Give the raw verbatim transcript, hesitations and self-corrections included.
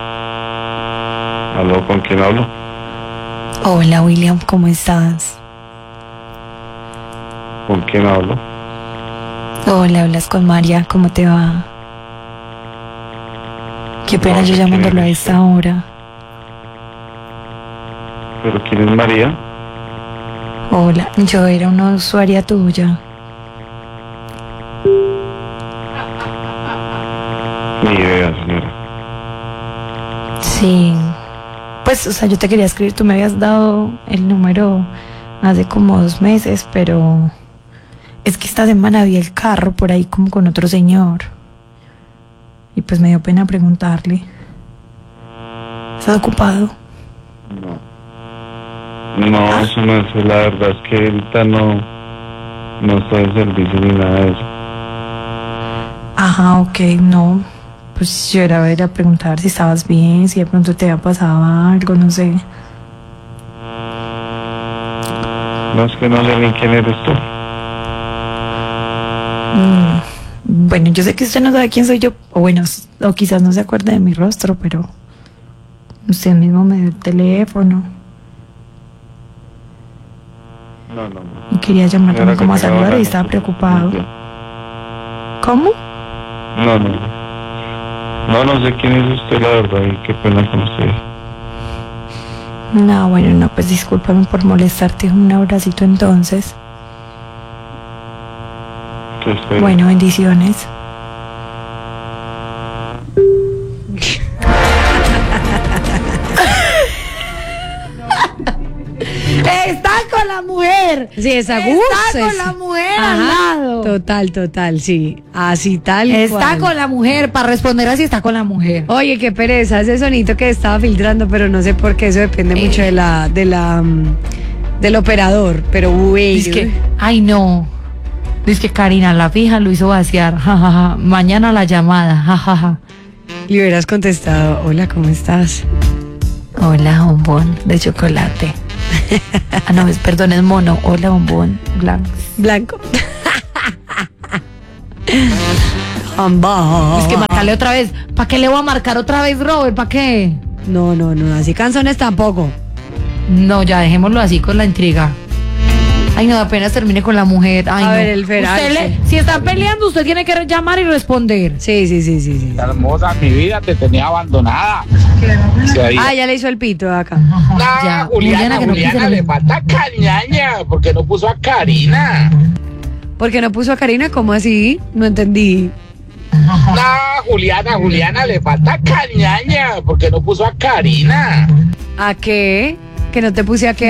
¿Aló? ¿Con quién hablo? Hola William, ¿cómo estás? ¿Con quién hablo? Hola, hablas con María, ¿cómo te va? Qué pena No, yo ¿quién llamándolo a eres? esta hora. ¿Pero quién es María? Hola, yo era una usuaria tuya. Ni idea, señora. Sí. Pues, o sea, yo te quería escribir, tú me habías dado el número hace como dos meses, pero es que esta semana vi el carro por ahí como con otro señor. Y pues me dio pena preguntarle. ¿Estás ocupado? No. No, eso no es, la verdad es que ahorita no, no estoy en servicio ni nada de eso. Ajá, ok, no. Pues yo era a ver a preguntar si estabas bien, si de pronto te había pasado algo, no sé. No, es que no sé ni quién eres tú. Mm, Bueno, yo sé que usted no sabe quién soy yo, o bueno, s- o quizás no se acuerde de mi rostro, pero usted mismo me dio el teléfono No, no, no. y quería llamarme Señora, como a que tenga saludar y buena estaba noche. preocupado. ¿Cómo? No, no, no. No, no sé quién es usted, la verdad, y qué pena con usted. No, bueno, no, pues discúlpame por molestarte. Un abracito entonces. Que espere. Bueno, bendiciones. Está con la mujer. Sí, es a Está gusto. con es- la mujer Ajá, al lado. Total, total, sí. Así tal Está cual. con la mujer, para responder así está con la mujer. Oye, qué pereza ese sonito que estaba filtrando, pero no sé por qué, eso depende Eh. mucho de la, de la, mm, del operador, pero uy. Dice que, ay no. Dice que Karina, la fija, lo hizo vaciar. Ja, ja, ja. Mañana la llamada. Ja, ja, ja. Le hubieras contestado, hola, ¿cómo estás? Hola, bombón de chocolate. Ah, no, es, perdón, es mono. Hola, bombón blanco. Blanco. Amba. Es que marcarle otra vez. ¿Para qué le voy a marcar otra vez, Robert? ¿Para qué? No, no, no, así canzones tampoco. No, ya dejémoslo así con la intriga. Ay, no, apenas termine con la mujer. Ay, A no. ver, el feral, Usted le- sí. si están peleando, usted tiene que llamar y responder. Sí, sí, sí, sí, sí. Hermosa, mi vida, te tenía abandonada. Se había- Ah, ya le hizo el pito acá. No, Ya, Juliana, Juliana, que no Juliana, quise- le falta cañaña, porque no puso a Karina. ¿Por qué no puso a Karina? ¿Cómo así? No entendí. No, Juliana, Juliana, le falta cañaña, porque no puso a Karina. ¿A qué? ¿Que no te puse a qué?